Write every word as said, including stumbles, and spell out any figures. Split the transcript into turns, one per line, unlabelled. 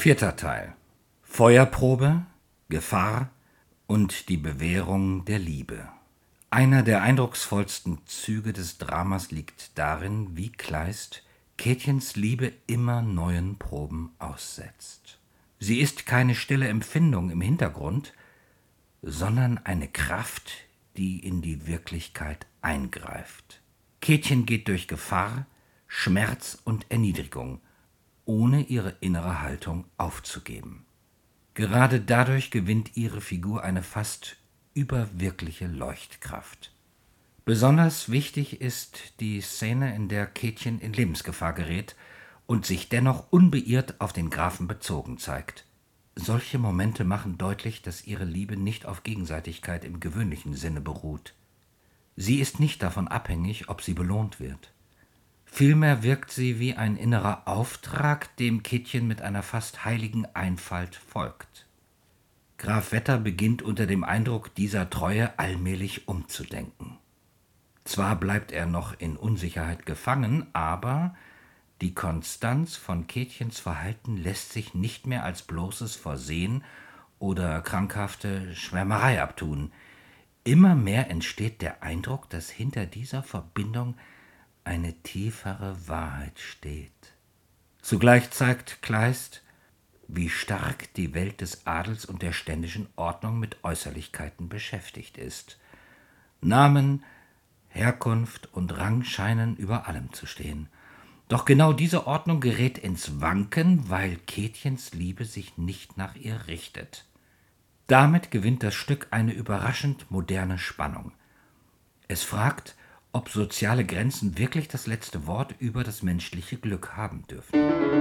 Vierter Teil. Feuerprobe, Gefahr und die Bewährung der Liebe. Einer der eindrucksvollsten Züge des Dramas liegt darin, wie Kleist Käthchens Liebe immer neuen Proben aussetzt. Sie ist keine stille Empfindung im Hintergrund, sondern eine Kraft, die in die Wirklichkeit eingreift. Käthchen geht durch Gefahr, Schmerz und Erniedrigung, ohne ihre innere Haltung aufzugeben. Gerade dadurch gewinnt ihre Figur eine fast überwirkliche Leuchtkraft. Besonders wichtig ist die Szene, in der Käthchen in Lebensgefahr gerät und sich dennoch unbeirrt auf den Grafen bezogen zeigt. Solche Momente machen deutlich, dass ihre Liebe nicht auf Gegenseitigkeit im gewöhnlichen Sinne beruht. Sie ist nicht davon abhängig, ob sie belohnt wird. Vielmehr wirkt sie wie ein innerer Auftrag, dem Käthchen mit einer fast heiligen Einfalt folgt. Graf Wetter beginnt unter dem Eindruck dieser Treue allmählich umzudenken. Zwar bleibt er noch in Unsicherheit gefangen, aber die Konstanz von Käthchens Verhalten lässt sich nicht mehr als bloßes Versehen oder krankhafte Schwärmerei abtun. Immer mehr entsteht der Eindruck, dass hinter dieser Verbindung eine tiefere Wahrheit steht. Zugleich zeigt Kleist, wie stark die Welt des Adels und der ständischen Ordnung mit Äußerlichkeiten beschäftigt ist. Namen, Herkunft und Rang scheinen über allem zu stehen. Doch genau diese Ordnung gerät ins Wanken, weil Käthchens Liebe sich nicht nach ihr richtet. Damit gewinnt das Stück eine überraschend moderne Spannung. Es fragt, ob soziale Grenzen wirklich das letzte Wort über das menschliche Glück haben dürfen.